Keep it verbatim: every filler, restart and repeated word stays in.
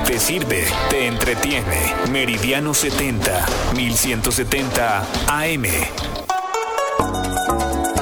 te sirve, te entretiene. Meridiano setenta, mil ciento setenta A M.